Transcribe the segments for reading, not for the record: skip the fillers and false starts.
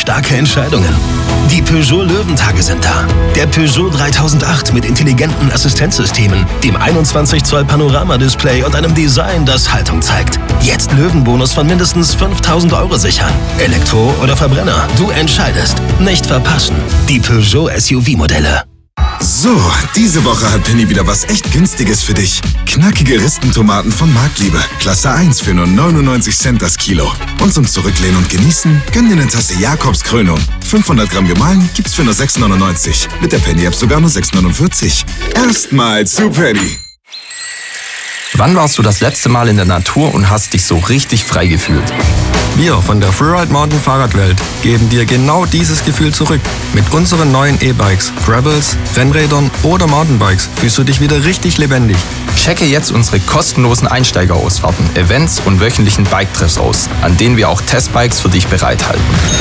starke Entscheidungen. Die Peugeot Löwentage sind da. Der Peugeot 3008 mit intelligenten Assistenzsystemen, dem 21 Zoll Panoramadisplay und einem Design, das Haltung zeigt. Jetzt Löwenbonus von mindestens 5.000 € sichern. Elektro oder Verbrenner, du entscheidest. Nicht verpassen. Die Peugeot SUV-Modelle. So, diese Woche hat Penny wieder was echt Günstiges für dich. Knackige Ristentomaten von Marktliebe. Klasse 1 für nur 99 Cent das Kilo. Und zum Zurücklehnen und Genießen, gönn dir eine Tasse Jakobs Krönung. 500 Gramm gemahlen gibt's für nur 6,99. Mit der Penny-App sogar nur 6,49. Erstmal zu Penny. Wann warst du das letzte Mal in der Natur und hast dich so richtig frei gefühlt? Wir von der Freeride Mountain Fahrradwelt geben dir genau dieses Gefühl zurück. Mit unseren neuen E-Bikes, Gravels, Rennrädern oder Mountainbikes fühlst du dich wieder richtig lebendig. Checke jetzt unsere kostenlosen Einsteigerausfahrten, Events und wöchentlichen Bike-Treffs aus, an denen wir auch Testbikes für dich bereithalten.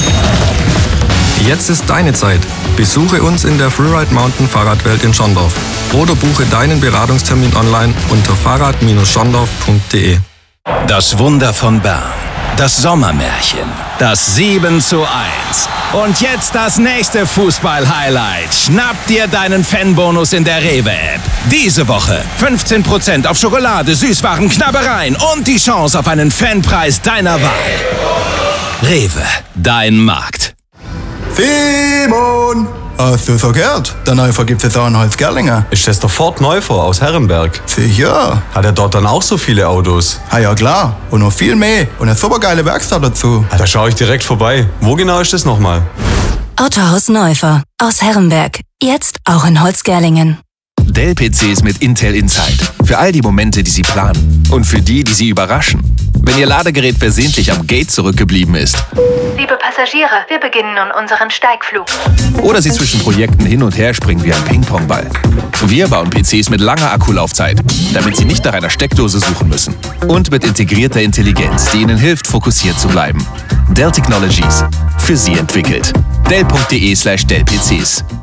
Jetzt ist deine Zeit. Besuche uns in der Freeride Mountain Fahrradwelt in Schondorf oder buche deinen Beratungstermin online unter fahrrad-schondorf.de. Das Wunder von Bern. Das Sommermärchen. Das 7:1. Und jetzt das nächste Fußball-Highlight. Schnapp dir deinen Fanbonus in der Rewe-App. Diese Woche 15% auf Schokolade, Süßwaren, Knabbereien und die Chance auf einen Fanpreis deiner Wahl. Rewe, dein Markt. Simon! Hast du so gehört? Der Neufer gibt's jetzt auch in Holzgerlingen. Ist das der Ford Neufer aus Herrenberg? Sicher. Hat er dort dann auch so viele Autos? Ah ja klar. Und noch viel mehr. Und eine supergeile Werkstatt dazu. Da schaue ich direkt vorbei. Wo genau ist das nochmal? Autohaus Neufer aus Herrenberg. Jetzt auch in Holzgerlingen. Dell-PCs mit Intel Inside. Für all die Momente, die Sie planen. Und für die, die Sie überraschen. Wenn Ihr Ladegerät versehentlich am Gate zurückgeblieben ist. Liebe Passagiere, wir beginnen nun unseren Steigflug. Oder Sie zwischen Projekten hin und her springen wie ein Ping-Pong-Ball. Wir bauen PCs mit langer Akkulaufzeit, damit Sie nicht nach einer Steckdose suchen müssen. Und mit integrierter Intelligenz, die Ihnen hilft, fokussiert zu bleiben. Dell Technologies. Für Sie entwickelt. Dell.de/Dell-PCs.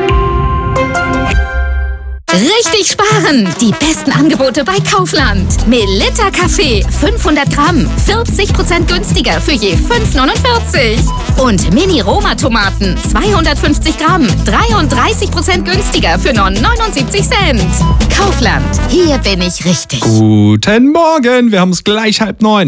Richtig sparen! Die besten Angebote bei Kaufland. Melitta Kaffee, 500 Gramm, 40% günstiger für je 5,49. Und Mini-Roma-Tomaten, 250 Gramm, 33% günstiger für nur 79 Cent. Kaufland, hier bin ich richtig. Guten Morgen, wir haben es gleich 8:30.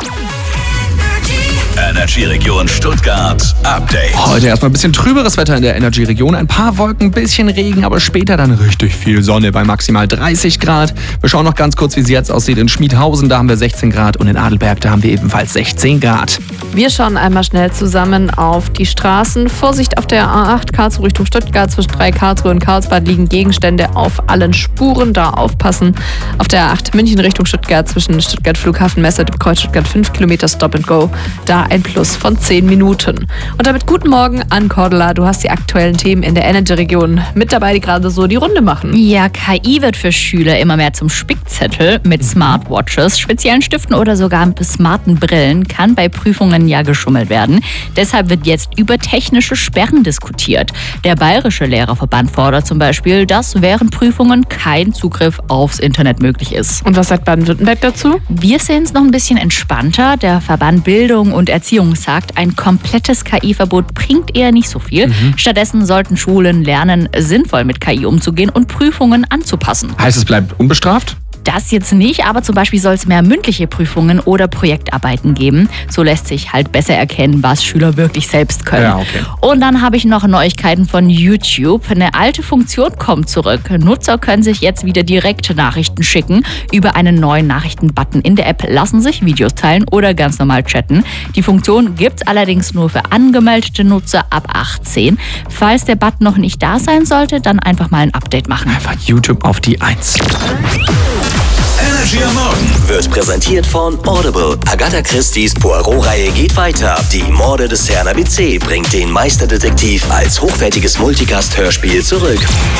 Energy-Region Stuttgart Update. Heute erstmal ein bisschen trüberes Wetter in der Energy-Region. Ein paar Wolken, ein bisschen Regen, aber später dann richtig viel Sonne bei maximal 30 Grad. Wir schauen noch ganz kurz, wie es jetzt aussieht. In Schmiedhausen, da haben wir 16 Grad und in Adelberg, da haben wir ebenfalls 16 Grad. Wir schauen einmal schnell zusammen auf die Straßen. Vorsicht auf der A8 Karlsruhe Richtung Stuttgart. Zwischen 3 Karlsruhe und Karlsbad liegen Gegenstände auf allen Spuren. Da aufpassen. Auf der A8 München Richtung Stuttgart zwischen Stuttgart Flughafen Messe und Kreuz Stuttgart 5 Kilometer Stop and Go. Da ein Plus von 10 Minuten. Und damit guten Morgen an Cordula. Du hast die aktuellen Themen in der Energy-Region mit dabei, die gerade so die Runde machen. Ja, KI wird für Schüler immer mehr zum Spickzettel. Mit Smartwatches, speziellen Stiften oder sogar smarten Brillen kann bei Prüfungen ja geschummelt werden. Deshalb wird jetzt über technische Sperren diskutiert. Der Bayerische Lehrerverband fordert zum Beispiel, dass während Prüfungen kein Zugriff aufs Internet möglich ist. Und was sagt Baden-Württemberg dazu? Wir sehen es noch ein bisschen entspannter. Der Verband Bildung und Erziehung sagt, ein komplettes KI-Verbot bringt eher nicht so viel. Stattdessen sollten Schulen lernen, sinnvoll mit KI umzugehen und Prüfungen anzupassen. Heißt, es bleibt unbestraft? Das jetzt nicht, aber zum Beispiel soll es mehr mündliche Prüfungen oder Projektarbeiten geben. So lässt sich halt besser erkennen, was Schüler wirklich selbst können. Ja, okay. Und dann habe ich noch Neuigkeiten von YouTube. Eine alte Funktion kommt zurück. Nutzer können sich jetzt wieder direkte Nachrichten schicken. Über einen neuen Nachrichten-Button in der App lassen sich Videos teilen oder ganz normal chatten. Die Funktion gibt es allerdings nur für angemeldete Nutzer ab 18. Falls der Button noch nicht da sein sollte, dann einfach mal ein Update machen. Einfach YouTube auf die 1. Energy am Morgen wird präsentiert von Audible. Agatha Christie's Poirot-Reihe geht weiter. Die Morde des Herrn ABC bringt den Meisterdetektiv als hochwertiges Multicast-Hörspiel zurück.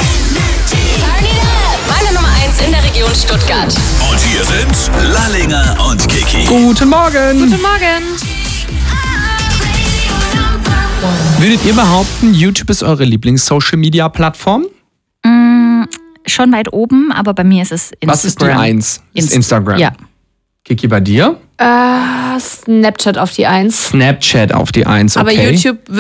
Meine Nummer 1 in der Region Stuttgart. Und hier sind Lallinger und Kiki. Guten Morgen. Guten Morgen. Würdet ihr behaupten, YouTube ist eure Lieblings-Social-Media-Plattform? Schon weit oben, aber bei mir ist es Instagram. Was ist die 1? Ist Instagram. Ja. Kiki, bei dir? Snapchat auf die 1. Snapchat auf die 1, okay. Aber YouTube